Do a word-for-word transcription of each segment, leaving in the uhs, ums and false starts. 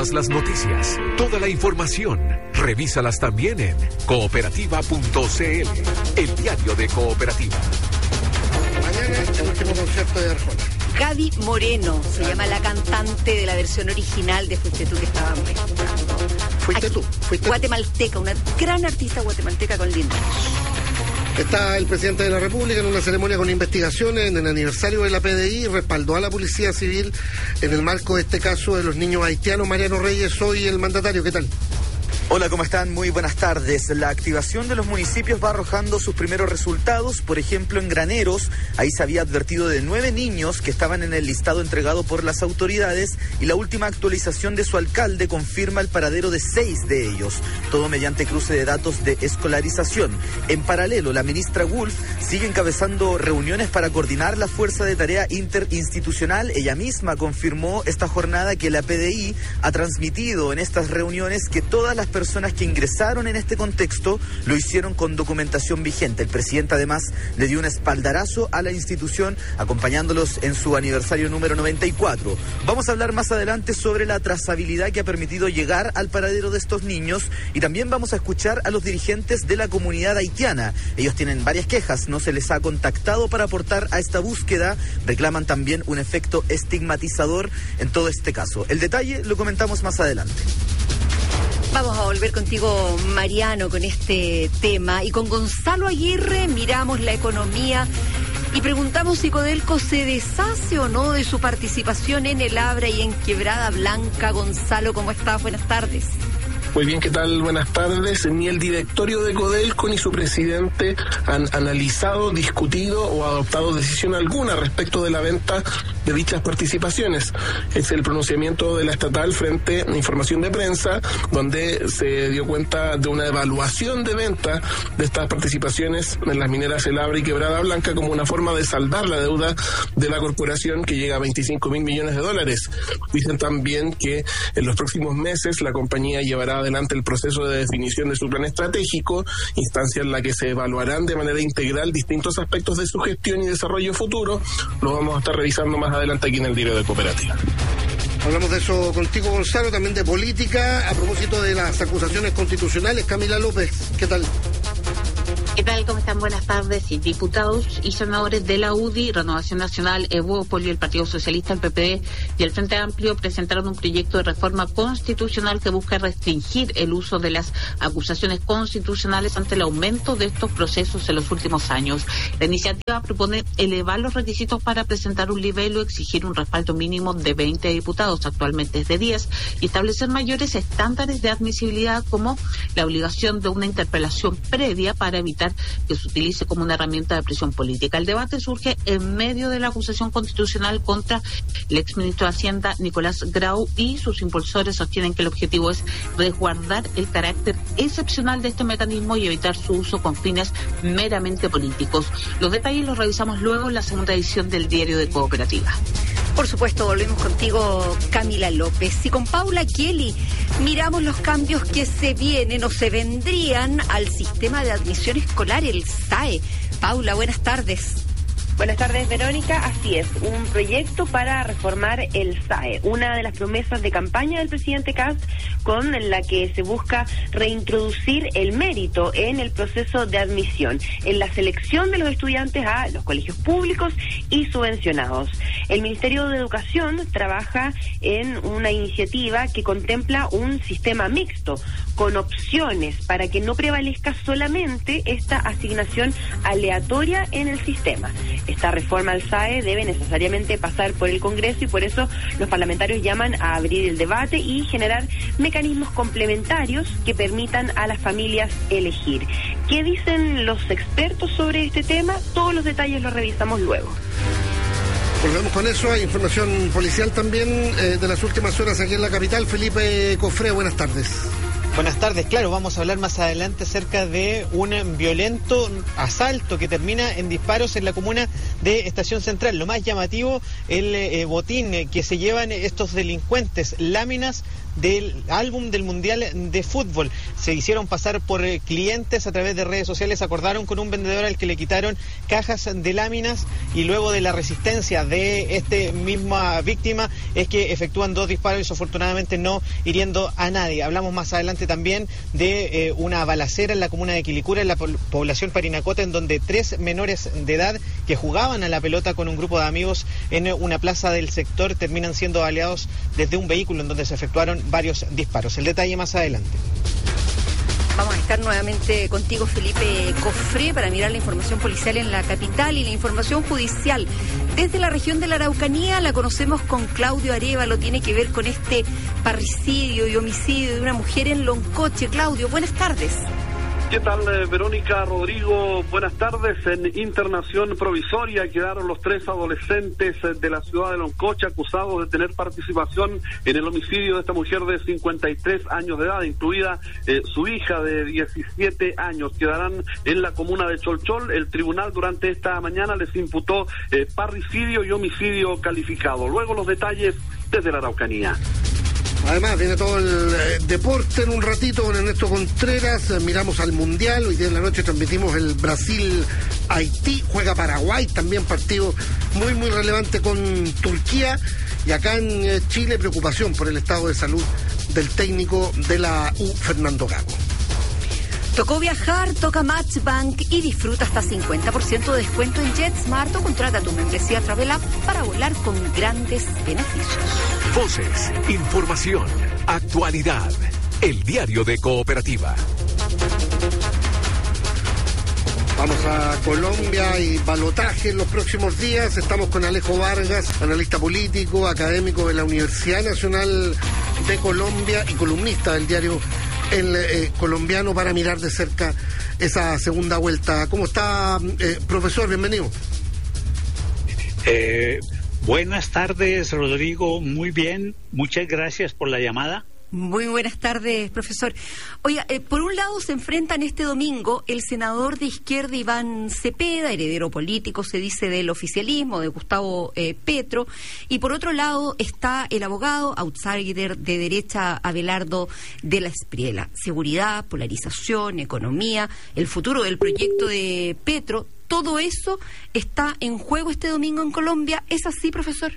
Todas las noticias, toda la información, revísalas también en cooperativa punto c l, el diario de Cooperativa. Mañana el último concierto de Arjona. Gaby Moreno se llama la cantante de la versión original de Fuiste tú que estábamos escuchando. Fuiste Aquí, tú, fuiste guatemalteca, una gran artista guatemalteca con linda. Está el presidente de la República en una ceremonia con investigaciones en el aniversario de la P D I, respaldó a la Policía Civil en el marco de este caso de los niños haitianos. Mariano Reyes, soy el mandatario, ¿qué tal? Hola, ¿cómo están? Muy buenas tardes. La activación de los municipios va arrojando sus primeros resultados. Por ejemplo, en Graneros, ahí se había advertido de nueve niños que estaban en el listado entregado por las autoridades y la última actualización de su alcalde confirma el paradero de seis de ellos, todo mediante cruce de datos de escolarización. En paralelo, la ministra Wolf sigue encabezando reuniones para coordinar la fuerza de tarea interinstitucional. Ella misma confirmó esta jornada que la P D I ha transmitido en estas reuniones que todas las personas personas que ingresaron en este contexto lo hicieron con documentación vigente. El presidente además le dio un espaldarazo a la institución acompañándolos en su aniversario número noventa y cuatro. Vamos a hablar más adelante sobre la trazabilidad que ha permitido llegar al paradero de estos niños y también vamos a escuchar a los dirigentes de la comunidad haitiana. Ellos tienen varias quejas, no se les ha contactado para aportar a esta búsqueda, reclaman también un efecto estigmatizador en todo este caso. El detalle lo comentamos más adelante. Vamos a volver contigo, Mariano, con este tema. Y con Gonzalo Aguirre miramos la economía y preguntamos si Codelco se deshace o no de su participación en el Abra y en Quebrada Blanca. Gonzalo, ¿cómo estás? Buenas tardes. Muy bien, ¿qué tal? Buenas tardes. Ni el directorio de Codelco ni su presidente han analizado, discutido o adoptado decisión alguna respecto de la venta de dichas participaciones. Es el pronunciamiento de la estatal frente a información de prensa, donde se dio cuenta de una evaluación de venta de estas participaciones en las mineras El Abra y Quebrada Blanca como una forma de saldar la deuda de la corporación que llega a veinticinco mil millones de dólares. Dicen también que en los próximos meses la compañía llevará adelante el proceso de definición de su plan estratégico, instancia en la que se evaluarán de manera integral distintos aspectos de su gestión y desarrollo futuro. Lo vamos a estar revisando más adelante aquí en el diario de Cooperativa. Hablamos de eso contigo, Gonzalo, también de política, a propósito de las acusaciones constitucionales. Camila López, ¿qué tal? ¿Qué tal? ¿Cómo están? Buenas tardes. Y diputados y senadores de la U D I, Renovación Nacional, Evópoli, el Partido Socialista, el P P D y el Frente Amplio presentaron un proyecto de reforma constitucional que busca restringir el uso de las acusaciones constitucionales ante el aumento de estos procesos en los últimos años. La iniciativa propone elevar los requisitos para presentar un libelo, exigir un respaldo mínimo de veinte diputados, actualmente es de diez, y establecer mayores estándares de admisibilidad como la obligación de una interpelación previa para evitar que se utilice como una herramienta de presión política. El debate surge en medio de la acusación constitucional contra el exministro de Hacienda, Nicolás Grau, y sus impulsores sostienen que el objetivo es resguardar el carácter excepcional de este mecanismo y evitar su uso con fines meramente políticos. Los detalles los revisamos luego en la segunda edición del Diario de Cooperativa. Por supuesto, volvemos contigo, Camila López. Y con Paula Kelly miramos los cambios que se vienen o se vendrían al sistema de admisión escolar, el S A E. Paula, buenas tardes. Buenas tardes, Verónica. Así es, un proyecto para reformar el S A E, una de las promesas de campaña del presidente Kast, con la que se busca reintroducir el mérito en el proceso de admisión, en la selección de los estudiantes a los colegios públicos y subvencionados. El Ministerio de Educación trabaja en una iniciativa que contempla un sistema mixto, con opciones para que no prevalezca solamente esta asignación aleatoria en el sistema. Esta reforma al S A E debe necesariamente pasar por el Congreso y por eso los parlamentarios llaman a abrir el debate y generar mecanismos complementarios que permitan a las familias elegir. ¿Qué dicen los expertos sobre este tema? Todos los detalles los revisamos luego. Volvemos con eso. Hay información policial también eh, de las últimas horas aquí en la capital. Felipe Cofré, buenas tardes. Buenas tardes. Claro, vamos a hablar más adelante acerca de un violento asalto que termina en disparos en la comuna de Estación Central. Lo más llamativo, el eh, botín eh, que se llevan estos delincuentes, láminas del álbum del Mundial de Fútbol. Se hicieron pasar por eh, clientes a través de redes sociales, acordaron con un vendedor al que le quitaron cajas de láminas y luego de la resistencia de esta misma víctima es que efectúan dos disparos y afortunadamente no hiriendo a nadie. Hablamos más adelante también de eh, una balacera en la comuna de Quilicura, en la po población Parinacota, en donde tres menores de edad que jugaban a la pelota con un grupo de amigos en una plaza del sector terminan siendo baleados desde un vehículo en donde se efectuaron varios disparos. El detalle más adelante. Vamos a estar nuevamente contigo, Felipe Cofré, para mirar la información policial en la capital y la información judicial. Desde la región de la Araucanía la conocemos con Claudio Arévalo, tiene que ver con este parricidio y homicidio de una mujer en Loncoche. Claudio, buenas tardes. ¿Qué tal, eh, Verónica, Rodrigo? Buenas tardes. En internación provisoria quedaron los tres adolescentes eh, de la ciudad de Loncoche acusados de tener participación en el homicidio de esta mujer de cincuenta y tres años de edad, incluida eh, su hija de diecisiete años. Quedarán en la comuna de Cholchol. El tribunal durante esta mañana les imputó eh, parricidio y homicidio calificado. Luego los detalles desde la Araucanía. Además, viene todo el eh, deporte en un ratito con Ernesto Contreras. Eh, miramos al Mundial. Hoy día en la noche transmitimos el Brasil-Haití. Juega Paraguay, también partido muy, muy relevante con Turquía. Y acá en eh, Chile, preocupación por el estado de salud del técnico de la U, Fernando Gago. Tocó viajar, toca Matchbank y disfruta hasta cincuenta por ciento de descuento en JetSmart o contrata tu membresía Travel App para volar con grandes beneficios. Voces, información, actualidad. El diario de Cooperativa. Vamos a Colombia y balotaje en los próximos días. Estamos con Alejo Vargas, analista político, académico de la Universidad Nacional de Colombia y columnista del diario El eh, Colombiano, para mirar de cerca esa segunda vuelta. ¿Cómo está, eh, profesor? Bienvenido. Eh, buenas tardes, Rodrigo. Muy bien. Muchas gracias por la llamada. Muy buenas tardes, profesor. Oiga, eh, por un lado se enfrentan este domingo el senador de izquierda Iván Cepeda, heredero político, se dice, del oficialismo, de Gustavo eh, Petro, y por otro lado está el abogado outsider de derecha Abelardo de la Espriella. Seguridad, polarización, economía, el futuro del proyecto de Petro, todo eso está en juego este domingo en Colombia. ¿Es así, profesor?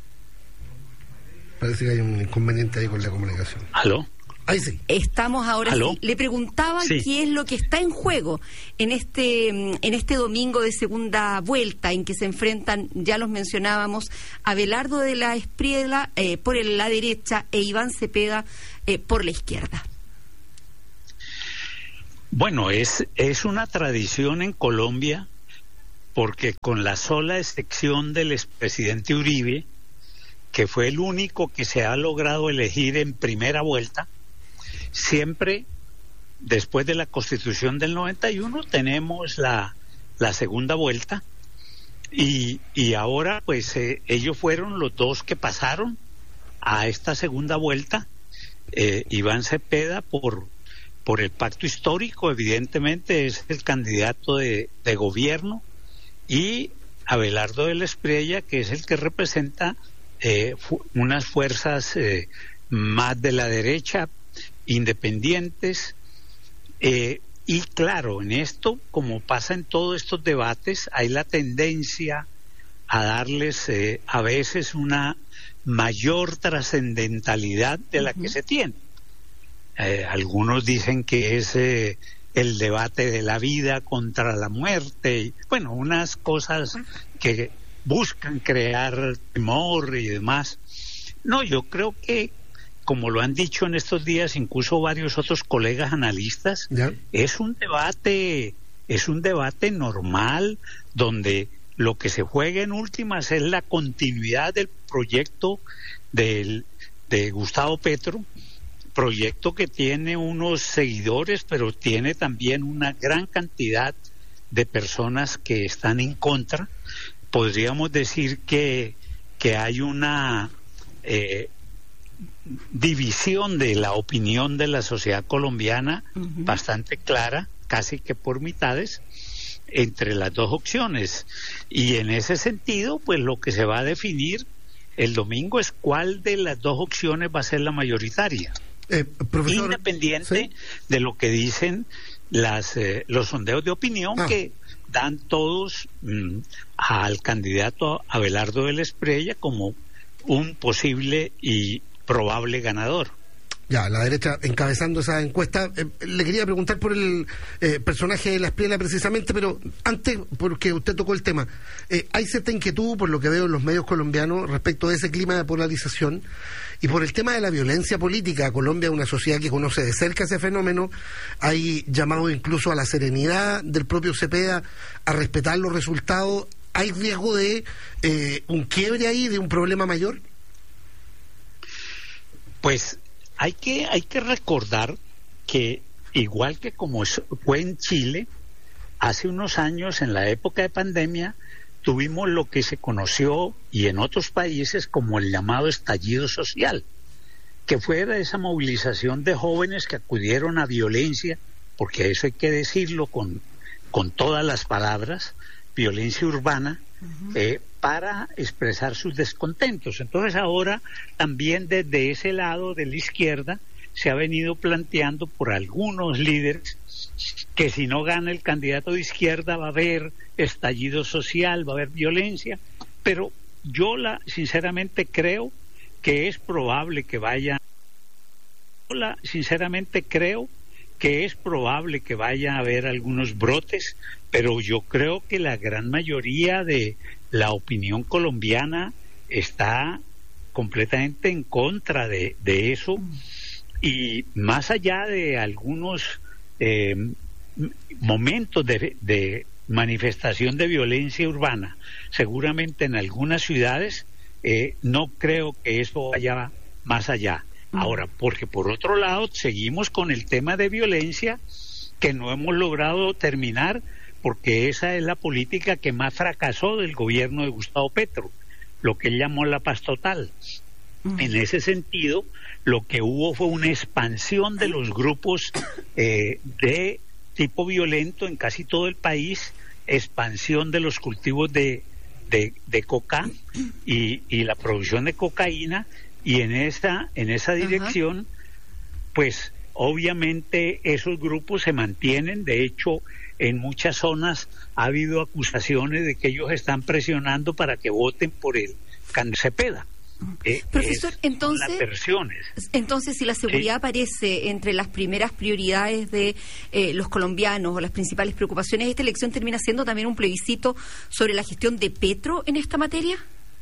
Parece que hay un inconveniente ahí con la comunicación. ¿Aló? Ahí sí. Estamos ahora ¿Aló? sí. Le preguntaba sí. qué es lo que está en juego en este en este domingo de segunda vuelta en que se enfrentan, ya los mencionábamos, Abelardo de la Espriella eh, por el, la derecha e Iván Cepeda eh, por la izquierda. Bueno, es, es una tradición en Colombia porque con la sola excepción del expresidente Uribe, que fue el único que se ha logrado elegir en primera vuelta, siempre después de la Constitución del noventa y uno tenemos la, la segunda vuelta y, y ahora pues eh, ellos fueron los dos que pasaron a esta segunda vuelta. eh, Iván Cepeda por, por el pacto histórico, evidentemente es el candidato de, de gobierno, y Abelardo de la Espriella, que es el que representa Eh, fu unas fuerzas eh, más de la derecha, independientes, eh, y claro, en esto, como pasa en todos estos debates, hay la tendencia a darles eh, a veces una mayor trascendentalidad de la uh-huh. que se tiene. Eh, algunos dicen que es eh, el debate de la vida contra la muerte, y, bueno, unas cosas que buscan crear temor y demás. No, yo creo que, como lo han dicho en estos días incluso varios otros colegas analistas, ¿ya? es un debate, es un debate normal, donde lo que se juega en últimas es la continuidad del proyecto del, de Gustavo Petro, proyecto que tiene unos seguidores, pero tiene también una gran cantidad de personas que están en contra. Podríamos decir que, que hay una eh, división de la opinión de la sociedad colombiana uh-huh. bastante clara, casi que por mitades, entre las dos opciones. Y en ese sentido, pues lo que se va a definir el domingo es cuál de las dos opciones va a ser la mayoritaria. Eh, profesor, independiente ¿sí? de lo que dicen las eh, los sondeos de opinión ah. que dan todos mmm, al candidato Abelardo del Espriella como un posible y probable ganador. Ya, la derecha encabezando esa encuesta. Eh, le quería preguntar por el eh, personaje de la Espriella precisamente, pero antes, porque usted tocó el tema, eh, hay cierta inquietud, por lo que veo en los medios colombianos, respecto de ese clima de polarización y por el tema de la violencia política. Colombia es una sociedad que conoce de cerca ese fenómeno. Hay llamado incluso a la serenidad del propio Cepeda, a respetar los resultados. ¿Hay riesgo de eh, un quiebre ahí, de un problema mayor? Pues Hay que, hay que recordar que, igual que como fue en Chile, hace unos años, en la época de pandemia, tuvimos lo que se conoció, y en otros países, como el llamado estallido social, que fue esa movilización de jóvenes que acudieron a violencia, porque eso hay que decirlo con, con todas las palabras, violencia urbana, uh-huh. eh, para expresar sus descontentos. Entonces ahora también desde ese lado de la izquierda se ha venido planteando por algunos líderes que si no gana el candidato de izquierda va a haber estallido social, va a haber violencia, pero yo la sinceramente creo que es probable que vaya yo la sinceramente creo que es probable que vaya a haber algunos brotes, pero yo creo que la gran mayoría de la opinión colombiana está completamente en contra de, de eso, y más allá de algunos eh, momentos de, de manifestación de violencia urbana, seguramente en algunas ciudades, eh, no creo que eso vaya más allá. Ahora, porque por otro lado seguimos con el tema de violencia que no hemos logrado terminar, porque esa es la política que más fracasó del gobierno de Gustavo Petro, lo que él llamó la paz total. Uh-huh. En ese sentido, lo que hubo fue una expansión de los grupos eh, de tipo violento en casi todo el país, expansión de los cultivos de, de, de coca y, y la producción de cocaína, y en esa, en esa dirección, uh-huh. pues obviamente esos grupos se mantienen. De hecho, en muchas zonas ha habido acusaciones de que ellos están presionando para que voten por el candidato Cepeda. Eh, Profesor, entonces, versiones. entonces si la seguridad ¿sí? aparece entre las primeras prioridades de eh, los colombianos o las principales preocupaciones, ¿esta elección termina siendo también un plebiscito sobre la gestión de Petro en esta materia?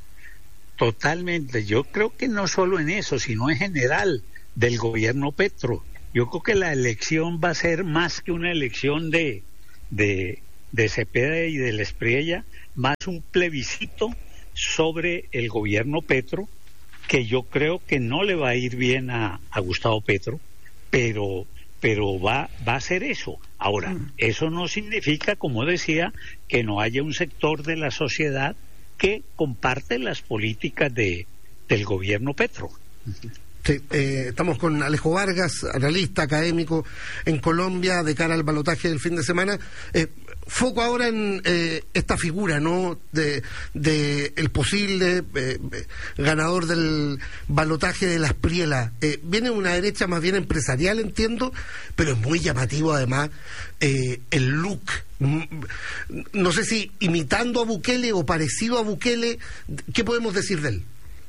Totalmente. Yo creo que no solo en eso, sino en general del gobierno Petro. Yo creo que la elección va a ser más que una elección de de, de Cepeda y de la Espriella, más un plebiscito sobre el gobierno Petro, que yo creo que no le va a ir bien a, a Gustavo Petro, pero pero va va a ser eso. Ahora, mm. eso no significa, como decía, que no haya un sector de la sociedad que comparte las políticas de del gobierno Petro. Sí, eh, estamos con Alejo Vargas, analista académico en Colombia, de cara al balotaje del fin de semana. Eh, foco ahora en eh, esta figura, ¿no?, de, de el posible eh, ganador del balotaje de la Espriella. Eh, viene una derecha más bien empresarial, entiendo, pero es muy llamativo además eh, el look. No sé si imitando a Bukele o parecido a Bukele. ¿Qué podemos decir de él?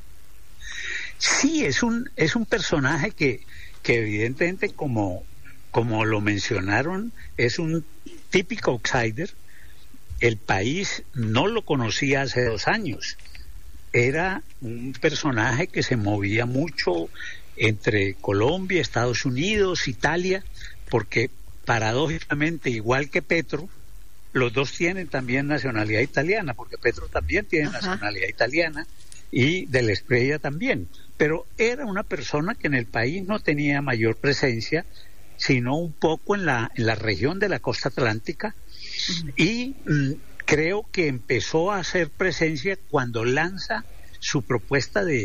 Sí, es un es un personaje que que evidentemente, como como lo mencionaron, es un típico outsider. El país no lo conocía hace dos años. Era un personaje que se movía mucho entre Colombia, Estados Unidos, Italia, porque paradójicamente, igual que Petro, los dos tienen también nacionalidad italiana, porque Petro también tiene Ajá. nacionalidad italiana, y de la Espriella también. Pero era una persona que en el país no tenía mayor presencia, sino un poco en la en la región de la costa atlántica, uh-huh. y mm, creo que empezó a hacer presencia cuando lanza su propuesta de,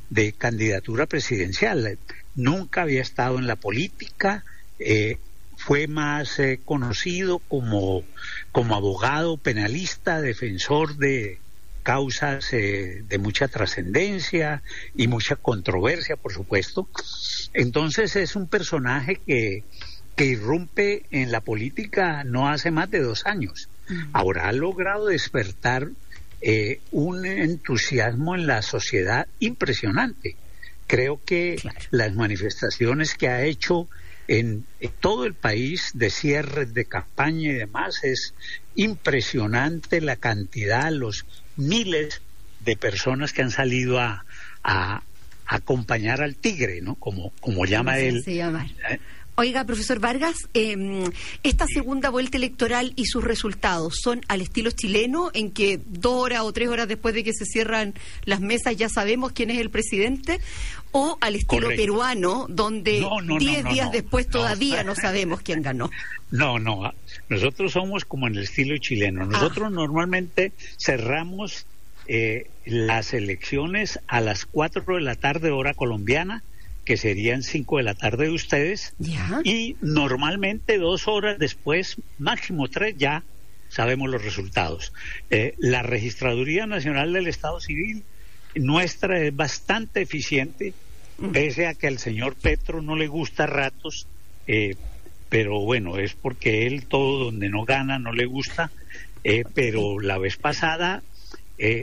de candidatura presidencial. Nunca había estado en la política, eh, fue más eh, conocido como, como abogado penalista, defensor de causas eh, de mucha trascendencia y mucha controversia, por supuesto. Entonces es un personaje que, que irrumpe en la política no hace más de dos años. Uh-huh. Ahora ha logrado despertar eh, un entusiasmo en la sociedad impresionante. Creo que claro. las manifestaciones que ha hecho en, en todo el país de cierres de campaña y demás, es impresionante la cantidad, los miles de personas que han salido a, a, a acompañar al tigre, ¿no? Como, como llama sí, él. Se llama. Oiga, profesor Vargas, eh, esta segunda vuelta electoral y sus resultados son al estilo chileno, en que dos horas o tres horas después de que se cierran las mesas ya sabemos quién es el presidente, o al estilo Correcto. peruano, donde no, no, diez no, no, días no, después no. todavía no sabemos quién ganó. No, no, nosotros somos como en el estilo chileno. Nosotros ah. normalmente cerramos eh, las elecciones a las cuatro de la tarde hora colombiana, que serían cinco de la tarde de ustedes, ¿ya? Y normalmente dos horas después, máximo tres, ya sabemos los resultados. Eh, la Registraduría Nacional del Estado Civil nuestra es bastante eficiente, uh-huh. pese a que al señor Petro no le gusta a ratos, eh, pero bueno, es porque él todo donde no gana no le gusta, eh, pero la vez pasada, eh,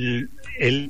él...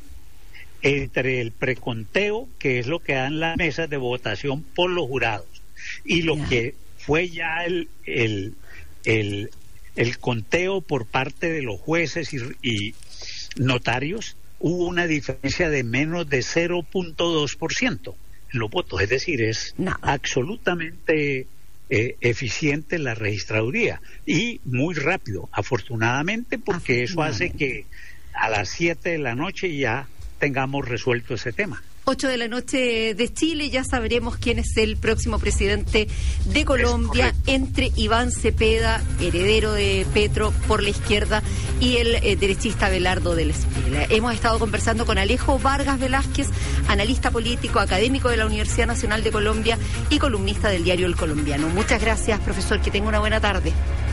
entre el preconteo, que es lo que dan las mesas de votación por los jurados, y lo yeah. que fue ya el, el, el, el conteo por parte de los jueces y, y notarios, hubo una diferencia de menos de cero punto dos por ciento en los votos. Es decir, es no. absolutamente eh, eficiente la registraduría y muy rápido, afortunadamente, porque eso hace que a las siete de la noche ya tengamos resuelto ese tema. ocho de la noche de Chile, ya sabremos quién es el próximo presidente de Colombia, entre Iván Cepeda, heredero de Petro por la izquierda, y el eh, derechista Abelardo del Espriella. Hemos estado conversando con Alejo Vargas Velázquez, analista político, académico de la Universidad Nacional de Colombia y columnista del diario El Colombiano. Muchas gracias, profesor, que tenga una buena tarde.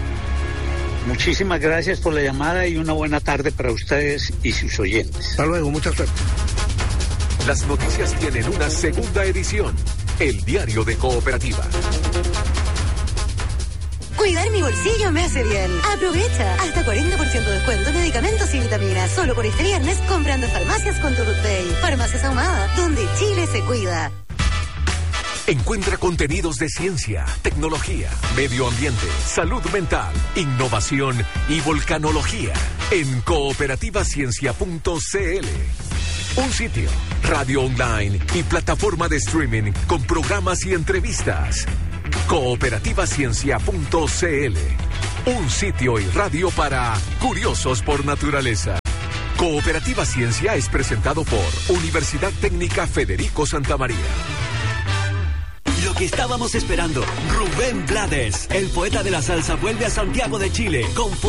Muchísimas gracias por la llamada y una buena tarde para ustedes y sus oyentes. Hasta luego, muchas gracias. Las noticias tienen una segunda edición. El diario de Cooperativa. Cuidar mi bolsillo me hace bien. Aprovecha. Hasta cuarenta por ciento de descuento en medicamentos y vitaminas. Solo por este viernes comprando farmacias con tu Rutpay. Farmacias Ahumada, donde Chile se cuida. Encuentra contenidos de ciencia, tecnología, medio ambiente, salud mental, innovación y volcanología en cooperativa ciencia punto c l. Un sitio, radio online y plataforma de streaming con programas y entrevistas. cooperativa ciencia punto c l. Un sitio y radio para curiosos por naturaleza. Cooperativa Ciencia es presentado por Universidad Técnica Federico Santa María. Lo que estábamos esperando, Rubén Blades, el poeta de la salsa, vuelve a Santiago de Chile con